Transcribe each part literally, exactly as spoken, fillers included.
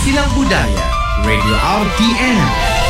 Silang Budaya Radio R T M.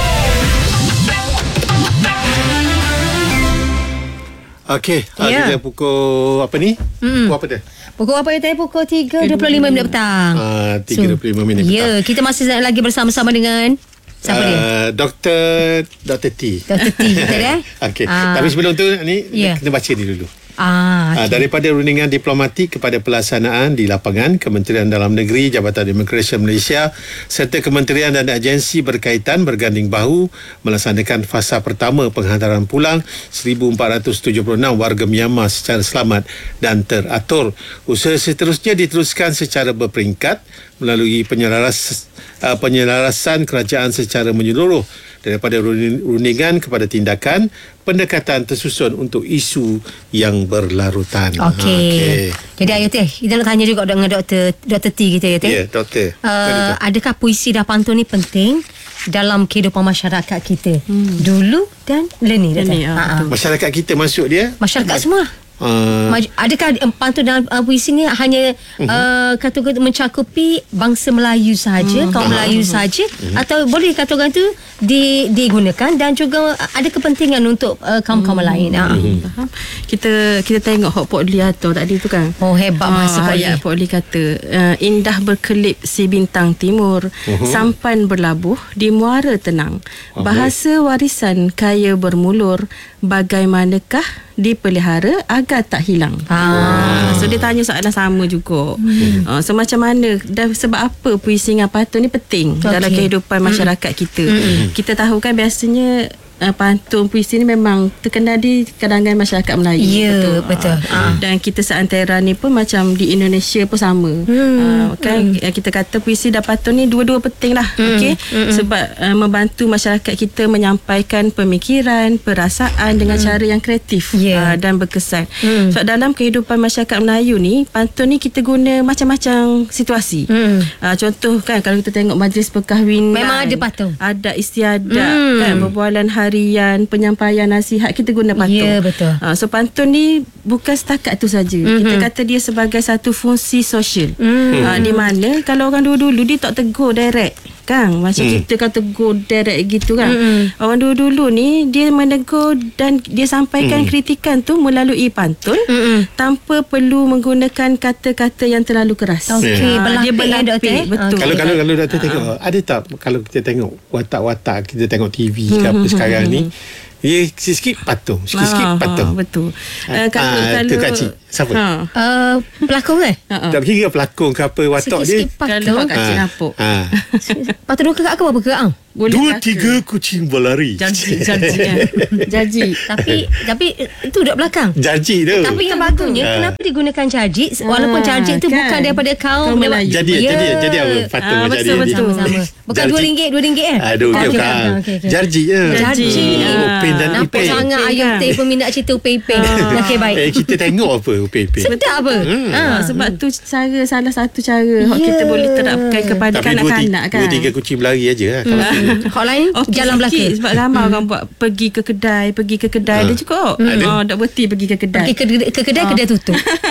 Okey, Ya. yeah. pukul apa ni? Mm. Pukul apa dia? Pukul apa ya tadi? Pukul tiga dua puluh lima minit petang. Ah, tiga dua puluh lima minit petang. Ya, kita masih lagi bersama-sama dengan siapa dia? Uh, Doktor Doktor T. Doktor T kita dah. Okey. Ah. Tapi sebelum tu ni Ya. kena baca ni dulu. Ah, Okay. Daripada rundingan diplomatik kepada pelaksanaan di lapangan, Kementerian Dalam Negeri, Jabatan Immigration Malaysia serta kementerian dan agensi berkaitan berganding bahu melaksanakan fasa pertama penghantaran pulang seribu empat ratus tujuh puluh enam warga Myanmar secara selamat dan teratur. Usaha seterusnya diteruskan secara berperingkat melalui penyelaras, uh, penyelarasan kerajaan secara menyeluruh daripada rundingan kepada tindakan pendekatan tersusun untuk isu yang berlarutan. Okey. Okay. Jadi Ayah Teh, kita nak tanya juga dengan Doktor Doktor T kita ya Teh. Ya, doktor. Uh, adakah puisi dan pantun ni penting dalam kehidupan masyarakat kita hmm. dulu dan learning? Learning, uh, masyarakat kita masuk dia? Masyarakat semua. Uh, Maj- adakah um, pantun dan uh, puisi ni hanya uh-huh. uh, kata-kata mencakupi bangsa Melayu sahaja, uh-huh. kaum Melayu uh-huh. sahaja, uh-huh. atau boleh katakan tu di, digunakan dan juga ada kepentingan untuk uh, kaum-kaum uh-huh. lain. Uh-huh. Uh-huh. Kita kita tengok Hok Pok Lee atur tadi tu kan. Oh, hebat masa Pok Lee. Pok Lee kata uh, indah berkelip si bintang timur, uh-huh. sampan berlabuh di muara tenang. Uh-huh. Bahasa warisan kaya bermulur, bagaimanakah dipelihara agar tak hilang. Ah. So dia tanya soalan sama juga. Hmm. Uh, so macam mana dan sebab apa puisi dengan pantun ni penting okay. dalam kehidupan masyarakat hmm. kita. Hmm. Kita tahu kan biasanya Uh, pantun puisi ni memang terkenal di kalangan masyarakat Melayu. Ya, betul, betul. Uh, dan kita seantera ni pun macam di Indonesia pun sama. Hmm. Uh, kan hmm. kita kata puisi dan pantun ni dua-dua penting lah. Hmm. Okey. Hmm. Sebab uh, membantu masyarakat kita menyampaikan pemikiran, perasaan dengan hmm. cara yang kreatif yeah. uh, dan berkesan. Hmm. Sebab dalam kehidupan masyarakat Melayu ni, pantun ni kita guna macam-macam situasi. Hmm. Uh, contoh kan kalau kita tengok majlis perkahwinan, memang ada pantun. Ada istiadat hmm. kan, perbualan harian, penyampaian nasihat, kita guna pantun. Ya, betul. Uh, so pantun ni bukan setakat tu saja. Mm-hmm. Kita kata dia sebagai satu fungsi sosial. Mm-hmm. Uh, di mana kalau orang dulu-dulu dia tak tegur direct. Kang, macam mm. kita kan tegur direct gitu kan. Mm-hmm. Orang dulu-dulu ni dia menegur dan dia sampaikan mm. kritikan tu melalui pantun mm-hmm. tanpa perlu menggunakan kata-kata yang terlalu keras. Okey, uh, berlapik, dia berlapik, eh, betul. Kalau kalau kalau doktor tengok, uh-huh. ada tak kalau kita tengok watak-watak kita tengok T V ke apa sekarang ni, ya sikit-sikit patung, sikit-sikit patung. Ha, betul. Uh, kalau uh, kalau tu Kak Cik, siapa? Ha. Uh, pelakon kan? Uh-uh. Tak kira pelakon ke apa watak dia. Sikit-sikit patung. Kalau Kak Cik nampak. Ha. Patut dua kakak ke berapa kakak? Boleh Dua kata. tiga kucing berlari. Janji, janji kan. Janji. Tapi tapi itu duduk belakang. Janji tu. Tapi yang bagusnya Ah. kenapa digunakan jarjit walaupun jarjit tu kan? bukan daripada kaum Kaum Melayu. Jadi Ya. jadi jadi apa patung Ah, jadi betul, betul. Sama-sama. Bukan Jarjit. dua ringgit, dua ringgit eh? Aduh, Ah, okay, okey, kan. okey, okey. Jarjit je. Jarjit. Oh, Upin dan Nampak Ipin. sangat Ipin Ayah kan? Teh peminat cerita Upin-Ipin. Okey, baik. Eh, kita tengok apa Upin-Ipin. Sedap apa? Hmm. Ha. Ha, sebab tu cara salah satu cara yeah. kita boleh terapkan kepada Tapi dua, kanak-kanak tiga, kan. dua tiga kucing berlari aja lah. Kalau tu. Hak lain Okey, jalan sikit, belakang. sebab ramai orang buat pergi ke kedai, pergi ke kedai Ha. dia cukup. Ada. Oh, tak berhenti pergi ke kedai. Pergi ke, ke kedai, kedai tutup.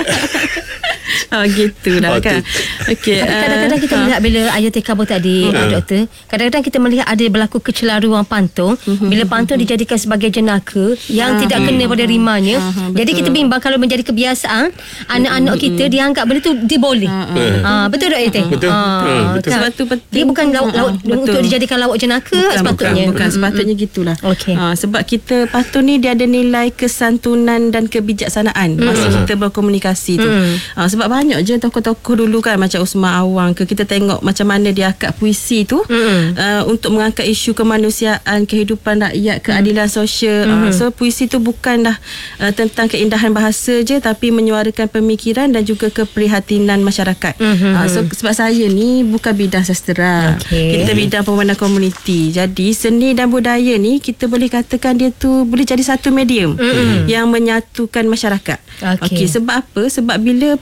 Oh, gitulah Oh, kan. Okey. Tapi kadang-kadang kita melihat bila Ayah Teh kabur tadi, uh, doktor, kadang-kadang kita melihat ada berlaku kecelaruan pantun bila pantun dijadikan sebagai jenaka yang tidak kena pada rimanya. Jadi kita bimbang kalau menjadi kebiasaan anak-anak kita dianggap benda tu dia boleh. Ha, betul tak Ayah Teh? Betul. Ha, Hmm, betul. kan? Sebab tu penting. Dia bukan lauk, lauk Betul. untuk dijadikan lawak jenaka Bukan, sepatutnya. Bukan, bukan. Sepatutnya gitulah. Okey. Ha, sebab kita pantun ni dia ada nilai kesantunan dan kebijaksanaan masa kita berkomunikasi tu. Ha, sebab banyak je tokoh-tokoh dulu kan macam Usman Awang ke, kita tengok macam mana dia akad puisi tu uh, untuk mengangkat isu kemanusiaan, kehidupan rakyat, keadilan sosial. Uh, so puisi tu bukanlah uh, tentang keindahan bahasa je, tapi menyuarakan pemikiran dan juga keprihatinan masyarakat. Uh, so sebab saya ni bukan bidang sastera. Okey. Kita bidang pewarna komuniti. Jadi seni dan budaya ni kita boleh katakan dia tu boleh jadi satu medium mm. yang menyatukan masyarakat. Okey. Okey, sebab apa? Sebab bila penduduk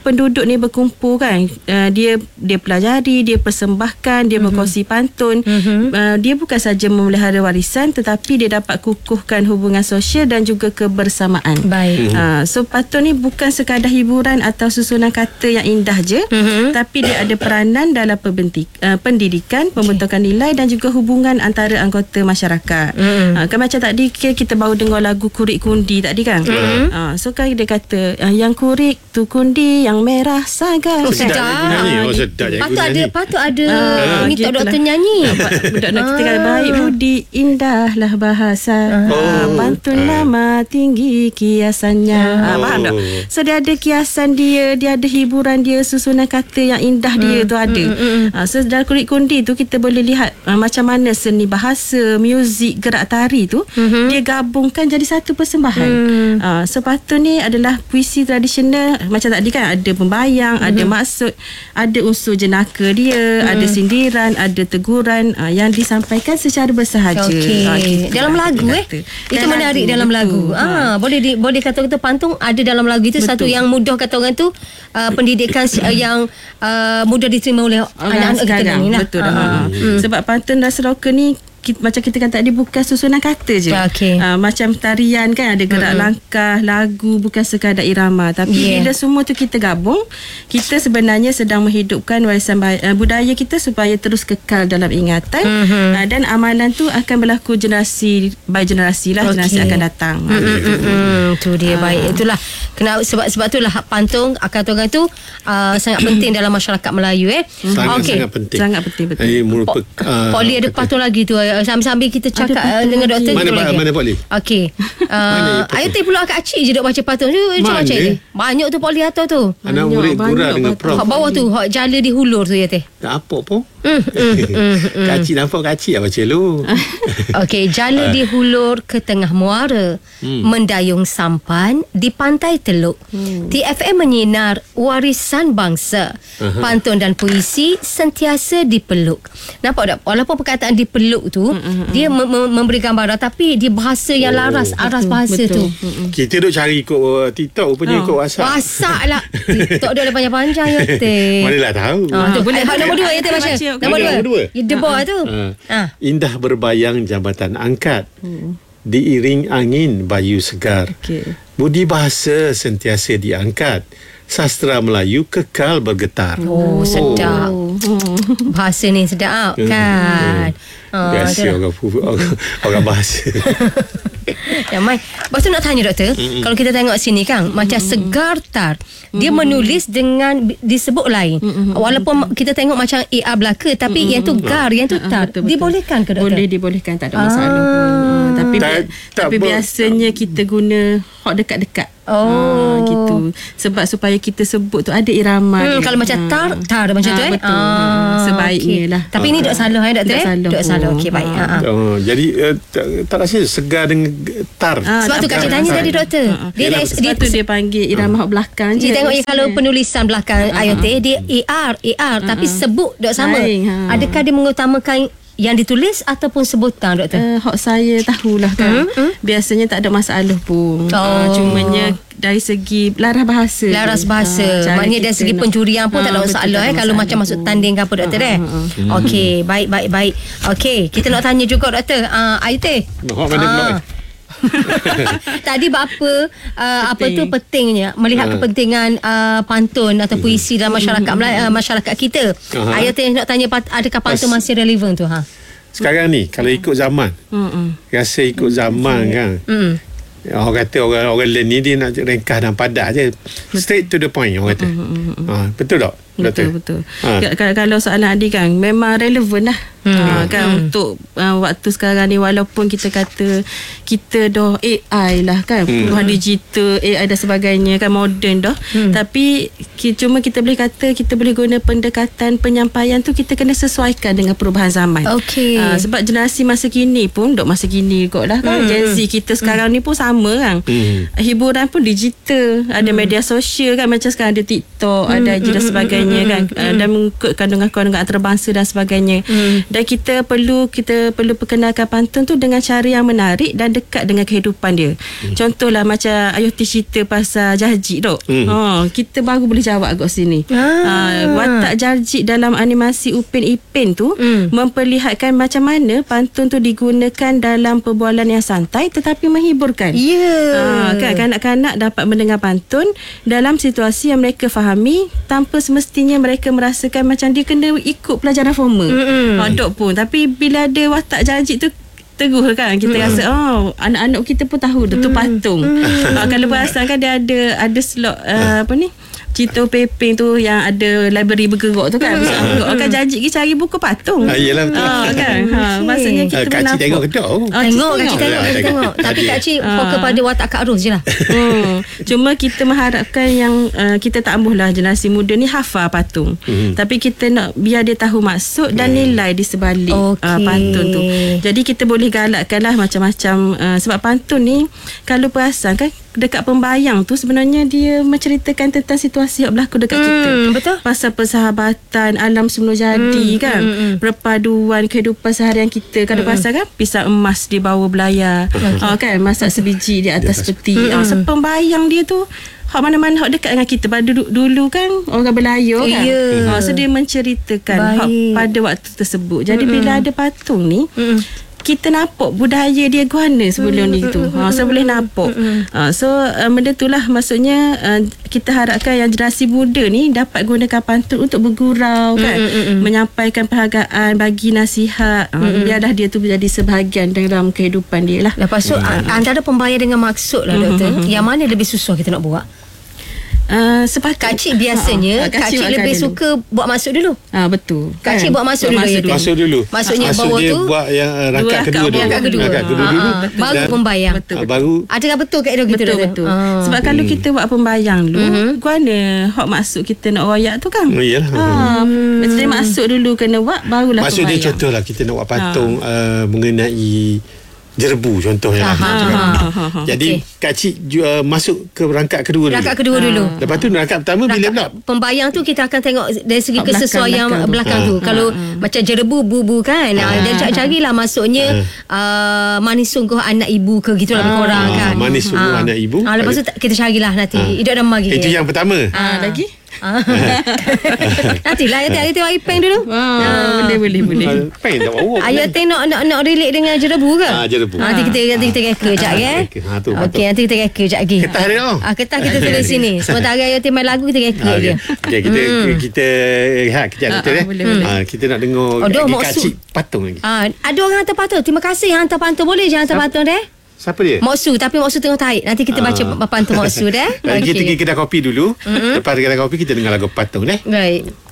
ni berkumpul kan, uh, dia dia pelajari, dia persembahkan, dia mm-hmm. berkongsi pantun. Mm-hmm. Uh, dia bukan saja memelihara warisan, tetapi dia dapat kukuhkan hubungan sosial dan juga kebersamaan. Baik. Mm-hmm. Uh, so pantun ni bukan sekadar hiburan atau susunan kata yang indah je, mm-hmm. tapi dia ada peranan dalam perbentik, uh, pendidikan, pembentukan okay. nilai dan juga hubungan antara anggota masyarakat. Mm-hmm. Uh, kan macam tadi kita baru dengar lagu Kurik Kundi tadi kan. Mm-hmm. Uh, so kan dia kata uh, yang kurik tu kundi, yang merah saga. Oh, sedap. Oh, sedap. Patut ada, patut ada uh, minta gitulah. doktor nyanyi. Budak-budak kita kata baik budi, indahlah bahasa. Oh. Uh, pantun lama tinggi kiasannya. Oh. Uh, faham tak? So dia ada kiasan dia, dia ada hiburan dia, susunan kata yang indah dia mm. tu ada. Mm, mm, mm. Uh, so dalam kurik kundi tu kita boleh lihat uh, macam mana seni bahasa, muzik, gerak tari tu mm-hmm. dia gabungkan jadi satu persembahan. Mm. Uh, so pantun ni adalah puisi tradisional. Macam tadi kan ada pembayang, mm-hmm. ada maksud, ada unsur jenaka dia, mm. ada sindiran, ada teguran uh, yang disampaikan secara bersahaja. Okey. Uh, gitu dalam lah, lagu eh. Itu dalam menarik lagu, dalam lagu. betul. Ah, ha. boleh di, boleh kata-kata pantun ada dalam lagu itu. Betul. Satu yang mudah kata orang tu uh, pendidikan uh, yang uh, mudah diterima oleh anak-anak kita ni lah. Betul. Uh-huh. Hmm. Sebab pantun dan seroka ni kita, macam kita kan tadi bukan susunan kata je. Okay. Uh, macam tarian kan ada gerak mm-hmm. langkah, lagu, bukan sekadar irama. Tapi yeah. bila semua tu kita gabung, kita sebenarnya sedang menghidupkan warisan uh, budaya kita supaya terus kekal dalam ingatan. Mm-hmm. Uh, dan amalan tu akan berlaku generasi by generasi lah, okay. generasi akan datang. Mm-hmm. Tu dia uh. baik. Itulah kenapa, sebab sebab itulah pantun kata orang tu uh, sangat penting dalam masyarakat Melayu eh. Sangat okay. sangat penting. Sangat penting betul. Eh, merupakan uh, Poli ada pantun lagi tu. Sambil-sambil kita cakap uh, dengan doktor mana, kita mana, lagi. mana Poli? Okey. Uh, Ayu teh pula Kak Cik je duk baca patut. Macam macam ni. Banyak tu Poli atas tu. Anak murid gurau dengan prof. Hak bawah tu, hak jala di hulur tu ya teh. Tak apa pun. Mm, mm, mm, mm. Kak Cik nampak Kak Cik lah baca lu. Okey, jala di hulur ke tengah muara, hmm. mendayung sampan di pantai Teluk. Hmm. T F M menyinar warisan bangsa. Uh-huh. Pantun dan puisi sentiasa dipeluk. Nampak tak? Walaupun perkataan dipeluk tu, uh-huh. dia mem- mem- memberi gambaran, tapi dia bahasa yang oh, laras, aras betul, bahasa betul. tu. Uh-huh. Kita duk cari ikut uh, TikTok, rupanya oh. ikut WhatsApp. WhatsApp lah. TikTok dia ada panjang-panjang ya teh. Manalah tahu. Ah, tu boleh. Hak nombor dua ya teh baca. Nombor dua. Nombor dua. Ya debor tu. Uh, Ah. Indah berbayang jambatan angkat, hmm. diiring angin bayu segar. Okay. Budi bahasa sentiasa diangkat, sastra Melayu kekal bergetar. Oh, sedap. Oh. Bahasa ni sedap kan. Hmm. Biasa ah, orang, orang, orang bahasa. Ya, Mai. Lepas tu nak tanya doktor, mm-hmm. kalau kita tengok sini kan, mm-hmm. macam Segar Tar, dia mm-hmm. menulis dengan disebut lain. Mm-hmm. Walaupun kita tengok macam A R Belaka, tapi mm-hmm. yang tu Gar, yang tu Tar, betul, betul. Dibolehkan ke doktor? Boleh dibolehkan, tak ada masalah ah. pun. Tapi tak, tapi tak biasanya ber- kita guna hak dekat-dekat. Oh, ha, gitu. Sebab supaya kita sebut tu ada irama. Hmm, kalau macam tar, tar macam ha, tu eh. Betul. Ah, sebaiknya okay. lah. Tapi ini tak salah eh doktor eh. Tak salah. Okey, baik. Ha. Oh, jadi uh, tak, tak rasa segar dengan tar. Ha, sebab tu Kak Cik tanya tadi doktor. Ha, dia dia, dia, dia tu dia panggil irama hak belakang je. Dia tengok ya, kalau penulisan belakang ha, ayat teh dia A R, A R ha, tapi sebut dok sama. Ha. Adakah dia mengutamakan yang ditulis ataupun sebutan doktor? Uh, hak saya tahulah kan. Hmm? Hmm? Biasanya tak ada masalah pun. Oh. Uh, cumanya dari segi laras bahasa. Laras bahasa. Uh, Maknanya dari segi pencurian pun uh, tak ada masalah eh kalau macam masuk tanding ke apa doktor uh, eh. Uh, uh, uh. Okey, baik baik baik. Okey, kita nak tanya juga doktor. Ah uh, Ayu teh. Hak mana pula? Tadi bapa uh, apa tu pentingnya melihat uh. kepentingan uh, pantun atau puisi dalam masyarakat uh, masyarakat kita. Uh-huh. Ayah teh nak tanya adakah pantun Pas, masih relevan tu ha? Sekarang ni kalau ikut zaman. Hmm. Rasa ikut zaman kan. Hmm. Orang kata orang orang lain ni dia nak ringkas dan padat je. Straight to the point orang kata. Uh-huh. Ha, betul tak? Betul betul. Ha. Kalau soalan Adi kan memang relevan lah. Hmm. Ha, kan hmm. untuk uh, waktu sekarang ni walaupun kita kata kita dah A I lah kan, hmm. perubahan digital, A I dan sebagainya kan moden dah. Hmm. Tapi kita, cuma kita boleh kata kita boleh guna pendekatan penyampaian tu kita kena sesuaikan dengan perubahan zaman. Okay. Ha, sebab generasi masa kini pun dok masa kini kot lah kan. Hmm. Gen Z kita sekarang hmm. ni pun sama kan. Hmm. Hiburan pun digital, ada hmm. media sosial kan macam sekarang ada TikTok, hmm. ada I G dan sebagainya. sebagainya kan, uh, dan mengikut kandungan-kandungan antarabangsa dan sebagainya. Mm. Dan kita perlu kita perlu perkenalkan pantun tu dengan cara yang menarik dan dekat dengan kehidupan dia. Mm. Contohlah macam Ayuh T cerita pasal Jarjik dok. Mm. Oh, kita baru boleh jawab agak sini. Ah. Uh, watak Jarjik dalam animasi Upin Ipin tu mm. memperlihatkan macam mana pantun tu digunakan dalam perbualan yang santai tetapi menghiburkan. Ya. Yeah. Uh, kan kanak-kanak dapat mendengar pantun dalam situasi yang mereka fahami tanpa semestinya mereka merasakan macam dia kena ikut pelajaran formal. Mm-hmm. Uh, dok pun. Tapi bila ada watak Jarjik tu teguh kan, kita mm. rasa oh anak-anak kita pun tahu mm. tu patung. Mm. Uh, kalau perasan kan dia ada ada slot uh, apa ni cerita Pepeng tu yang ada library bergerak tu kan. Mm. Kan Jarjik pergi cari buku patung. Ah, yelah betul. Ah, kan. Ha, maksudnya kita uh, Kak Cik tengok ke tak? Oh, tengok Kak Cik tengok, tengok. tengok. Tapi Kak Cik fokus pada watak Kak Ros je lah. Hmm. Cuma kita mengharapkan yang uh, kita tak ambuhlah generasi muda ni hafal patung. Hmm. Tapi kita nak biar dia tahu maksud dan nilai di sebalik okay. uh, pantun tu. Jadi kita boleh galakkanlah macam-macam uh, sebab pantun ni kalau perasan kan dekat pembayang tu sebenarnya dia menceritakan tentang situasi yang berlaku dekat hmm, kita. Betul. Pasal persahabatan, alam semula jadi hmm, kan. Hmm, hmm. Perpaduan kehidupan seharian kita. Kalau hmm. pasal kan pisang emas di bawah belayar. Okay. Uh, kan masak sebiji di atas peti. Hmm. Uh, so pembayang dia tu hak mana-mana hak dekat dengan kita. Pada dulu, dulu kan orang berlayar kan. Yeah. Uh, so dia menceritakan hak pada waktu tersebut. Jadi hmm. bila ada patung ni hmm. kita nampak budaya dia guana sebelum mm, ni tu. Ha, so boleh nampak. Mm, ha, so uh, benda itulah maksudnya uh, kita harapkan yang generasi muda ni dapat gunakan pantun untuk bergurau kan. Mm, mm, mm. Menyampaikan perhargaan, bagi nasihat. Ha, mm, biarlah dia tu menjadi sebahagian dalam kehidupan dia lah. Lepas tu mm. antara pembayang dengan maksud lah doktor. Mm, yang mana lebih susah kita nak buat? Uh, sepakat. Kak Cik biasanya ha, Kak Cik lebih dulu. suka buat masuk dulu. Ah ha, betul. Kak Cik buat masuk dulu. Masuk, masuk dulu. Maksudnya Maksud bawah dia tu buat yang rangkap kedua dulu. Rangkap kedua. Rangkap kedua dulu. Ha, ha. Baru pembayang. Betul, betul. Baru. Adakah betul kat dia gitu? Betul betul. Ha. Sebab kalau hmm. kita buat pembayang dulu, mm-hmm. guana hak maksud kita nak royak tu kan. Oh, iyalah. Ha. Hmm. Jadi maksud dulu kena buat barulah maksud pembayang. Maksud dia contohlah kita nak buat patung ha. uh, mengenai jerebu contohnya. Ha, ha, ha, ha, ha. Jadi okay. Kak Cik uh, masuk ke rangkap kedua dulu. Rangkap kedua dulu. Ha. Lepas tu rangkap pertama rangkap, bila pula? Pembayang tu kita akan tengok dari segi belakang, kesesuaian belakang, belakang tu. Ha. Kalau ha. macam jerebu bubu kan. Ha. Dan cari-carilah maksudnya ha. uh, manis sungguh anak ibu ke gitulah ha. korang kan. Manis sungguh ha. anak ibu. Ha. Lepas tu kita carilah nanti. Ha. Hidup dan magi. Itu yang pertama. Ha. Lagi? Nantilah ayah tengok tengok Ipeng dulu. Ah, boleh boleh boleh. Ipeng tak bawa. Ayah tengok nak nak relate dengan jerebu ke? Ah, jerebu. Nanti kita nanti kita reka jap ya. Ha tu. Okey, nanti kita reka jap lagi. Ketah dia. Ah, ketah kita tulis sini. Sementara ayah tema lagu kita reka dia. Okey, kita kita rehat kejap kita eh. Ah, kita nak dengar Kak Cik patung lagi. Ah, ada orang hantar patung. Terima kasih yang hantar patung. Boleh je hantar patung deh. Siapa dia? Moksu. Tapi Moksu tengah tarik. Nanti kita baca uh. pantun Moksu deh. Okay. Kita pergi kedai kopi dulu. Mm-hmm. Lepas kedai kopi kita dengar lagu patung deh. Baik.